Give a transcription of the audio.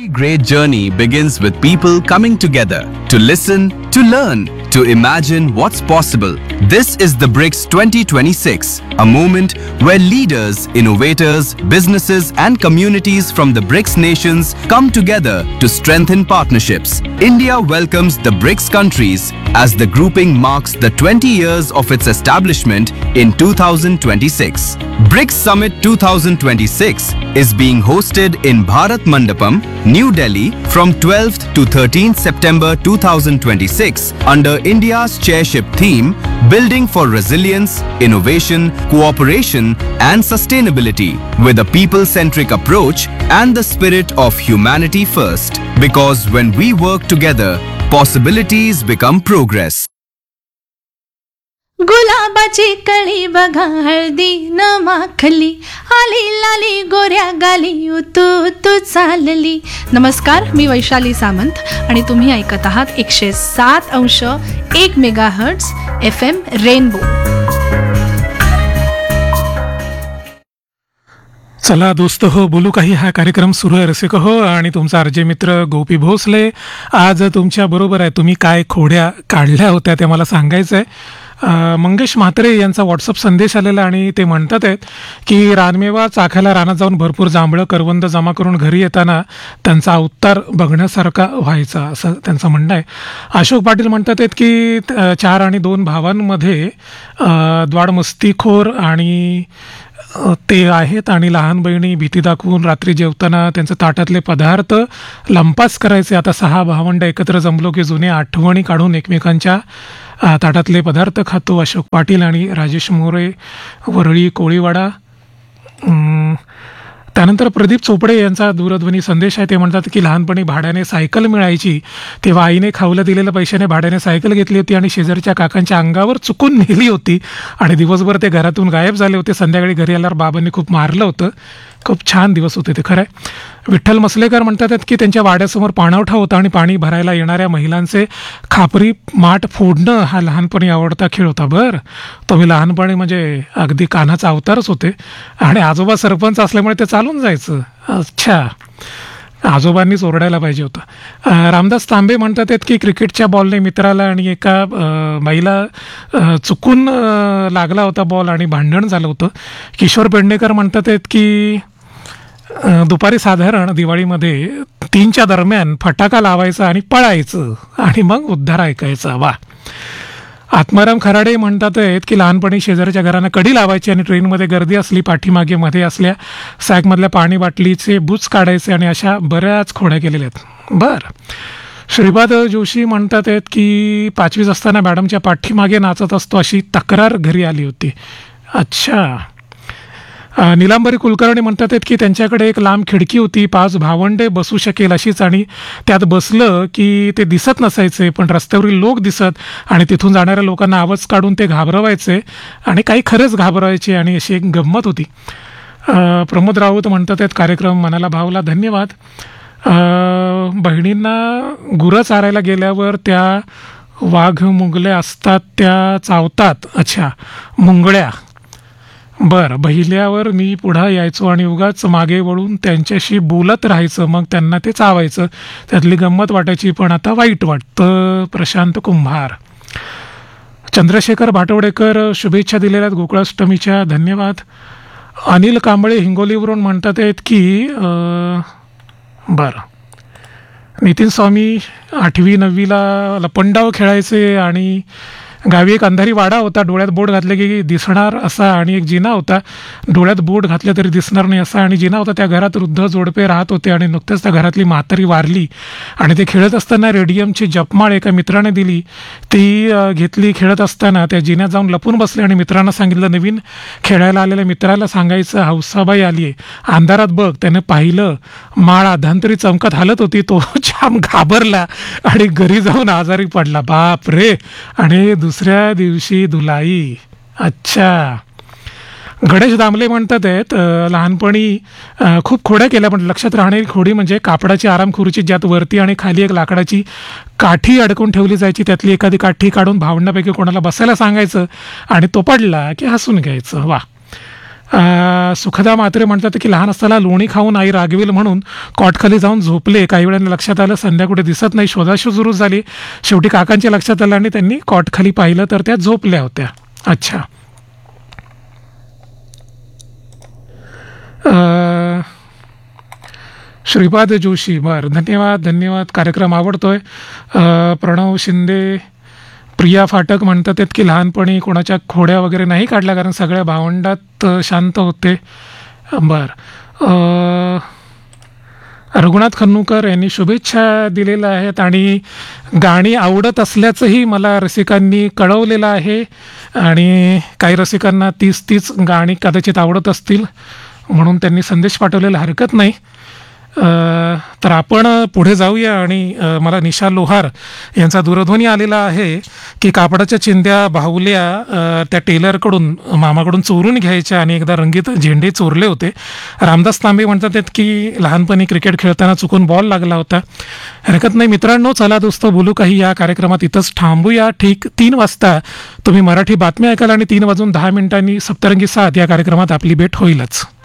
great journey begins with people coming together to listen, to learn, to imagine what's possible. This is the BRICS 2026, a moment where leaders, innovators, businesses and communities from the BRICS nations come together to strengthen partnerships. India welcomes the BRICS countries as the grouping marks the 20 years of its establishment in 2026. BRICS Summit 2026 is being hosted in Bharat Mandapam, New Delhi from 12th to 13th September 2026 under India's chairship theme Building for Resilience, Innovation, Cooperation and Sustainability with a people-centric approach and the spirit of humanity first. Because when we work together, possibilities become progress. गुलाबाची कळी बघा हळदी न माखली आली लाली गोऱ्या गाली उतू उतू चालली. नमस्कार, मी वैशाली सामंत आणि तुम्ही ऐकत आहात 107.1 मेगाहर्ट्झ FM रेनबो. चला दोस्त हो बोलू काही हा कार्यक्रम सुरू आहे रसिक हो आणि तुमचा अर्जय मित्र गोपी भोसले आज तुमच्या बरोबर आहे. तुम्ही काय खोड्या काढल्या होत्या ते मला सांगायचं आहे. मंगेश म्हात्रे यांचा व्हॉट्सअप संदेश आलेला आणि ते म्हणतात आहेत की रानमेवा चाखायला रानात जाऊन भरपूर जांभळं करवंद जमा करून घरी येताना त्यांचा अवतार बघण्यासारखा व्हायचा असं त्यांचं म्हणणं आहे. अशोक पाटील म्हणतात आहेत की 4 आणि 2 भावांमध्ये द्वाडमस्तीखोर आणि ते आहेत आणि लहान बहिणी भीती दाखवून रात्री जेवताना त्यांचे ताटातले पदार्थ लंपास करायचे. आता 6 भावंड एकत्र जमलो की जुने आठवणी काढून एकमेकांच्या ताटातले पदार्थ खातो. अशोक पाटील आणि राजेश मोरे वरळी कोळीवाडा. त्यानंतर प्रदीप चोपडे यांचा दूरध्वनी संदेश आहे. ते म्हणतात की लहानपणी भाड्याने सायकल मिळायची तेव्हा आईने खाऊला दिलेल्या पैशाने भाड्याने सायकल घेतली होती आणि शेजारच्या काकांच्या अंगावर चुकून नेली होती आणि दिवसभर ते घरातून गायब झाले होते. संध्याकाळी घरी आल्यावर बाबांनी खूप मारलं होतं. खूप छान दिवस होते ते, खरं आहे. विठ्ठल मसलेकर म्हणतात की त्यांच्या वाड्यासमोर पाणवठा होता आणि पाणी भरायला येणाऱ्या महिलांचे खापरी माठ फोडणं हा लहानपणी आवडता खेळ होता. बरं, तुम्ही लहानपणी म्हणजे अगदी कान्हाचा अवतारच होते आणि आजोबा सरपंच असल्यामुळे ते चालून जायचं. अच्छा, आजोबांनीच ओरडायला पाहिजे होतं. रामदास तांबे म्हणतात की क्रिकेटच्या बॉलने मित्राला आणि एका बाईला चुकून लागला होता बॉल आणि भांडण झालं होतं. किशोर पेडणेकर म्हणतात की दुपारी साधारण दिवाळीमध्ये 3च्या दरम्यान फटाका लावायचा आणि पळायचं आणि मग उद्धार ऐकायचा. वा. आत्माराम खराडे म्हणतात आहेत की लहानपणी शेजारच्या घरांना कडी लावायची आणि ट्रेनमध्ये गर्दी असली पाठीमागे मध्ये असल्या सॅकमधल्या पाणी बाटलीचे बुच काढायचे आणि अशा बऱ्याच खोड्या केलेल्या आहेत. बरं. श्रीपाद जोशी म्हणतात आहेत की 5वीत असताना मॅडमच्या पाठीमागे नाचत असतो अशी तक्रार घरी आली होती. अच्छा. निलांबरी कुलकर्णी म्हणतात आहेत की त्यांच्याकडे एक लांब खिडकी होती, 5 भावंडे बसू शकेल अशीच आणि त्यात बसलं की ते दिसत नसायचे पण रस्त्यावरील लोक दिसत आणि तिथून जाणाऱ्या लोकांना आवाज काढून ते घाबरवायचे आणि काही खरंच घाबरवायचे आणि अशी एक गंमत होती. प्रमोद राऊत म्हणतात आहेत कार्यक्रम मनाला भावला, धन्यवाद. बहिणींना गुरं चारायला गेल्यावर त्या वाघ मुंगल्या असतात त्या चावतात. अच्छा, मुंगळ्या. बरं. बहिल्यावर मी पुढं यायचो आणि उगाच मागे वळून त्यांच्याशी बोलत राहायचं, मग त्यांना ते चावायचं. त्यातली गंमत वाटायची पण आता वाईट वाटतं. प्रशांत कुंभार. चंद्रशेखर भाटवडेकर शुभेच्छा दिलेल्या गोकुळाष्टमीच्या, धन्यवाद. अनिल कांबळे हिंगोलीवरून म्हणतात आहेत की बरं, नितीन स्वामी 8वी 9वीला लपंडाव खेळायचे आणि गावी एक अंधारी वाडा होता, डोळ्यात बोट घातले की दिसणार असा आणि एक जिना होता, डोळ्यात बोट घातले तरी दिसणार नाही असा आणि जिना होता. त्या घरात वृद्ध जोडपे राहत होते आणि नुकतेच त्या घरातली म्हातारी वारली आणि ते खेळत असताना रेडियमची जपमाळ एका मित्राने दिली, ती घेतली. खेळत असताना त्या जिन्यात जाऊन लपून बसले आणि मित्रांना सांगितलं नवीन खेळायला आलेल्या मित्राला सांगायचं हौसाबाई आली आहे, अंधारात बघ. त्यानं पाहिलं माळ अधांतरी चमकत हालत होती. तो जाम घाबरला आणि घरी जाऊन आजारी पडला. बाप रे. आणि दुसऱ्या दिवशी धुलाई. अच्छा. गणेश दामले म्हणतात आहेत लहानपणी खूप खोड्या केल्या पण लक्षात राहणारी खोडी म्हणजे कापडाची आरामखुर्ची ज्यात वरती आणि खाली एक लाकडाची काठी अडकून ठेवली जायची, त्यातली एखादी काठी काढून भावंडापैकी कोणाला बसायला सांगायचं आणि तो पडला की हसून घ्यायचं. वा. सुखदा म्हात्रे म्हणतात की लहान असताना लोणी खाऊन आई रागवेल म्हणून कॉटखाली जाऊन झोपले. काही वेळाने लक्षात आलं संध्या कुठे दिसत नाही. शोधाशोध सुरू झाली. शेवटी काकांच्या लक्षात आलं आणि त्यांनी कॉटखाली पाहिलं तर त्या झोपल्या होत्या. अच्छा. श्रीपाद जोशी, बरं, धन्यवाद धन्यवाद. कार्यक्रम आवडतोय. प्रणव शिंदे, प्रिया फाटक म्हणतात की लहानपणी कोणाच्या खोड्या वगैरे नाही काढल्या कारण सगळ्या भावंडात शांत होते. बरं. रघुनाथ खन्नूकर यांनी शुभेच्छा दिलेल्या आहेत आणि गाणी आवडत असल्याचंही मला रसिकांनी कळवलेलं आहे आणि काही रसिकांना तीच गाणी कदाचित आवडत असतील म्हणून त्यांनी संदेश पाठवलेला हरकत नाही. तर आपण पुढे जाऊया आणि मला निशा लोहार यांचा दूरध्वनी आलेला आहे की कापडाच्या चिंध्या बाहुल्या त्या टेलरकडून मामाकडून चोरून घ्यायच्या आणि एकदा रंगीत झेंडे चोरले होते. रामदास तांबे म्हणतात की लहानपणी क्रिकेट खेळताना चुकून बॉल लागला होता. हरकत नाही मित्रांनो, चला दोस्तो बोलू काही या कार्यक्रमात इथंच थांबूया. ठीक 3 वाजता तुम्ही मराठी बातम्या ऐकाल आणि 3 वाजून 10 मिनिटांनी सप्तरंगी 7 या कार्यक्रमात आपली भेट होईलच.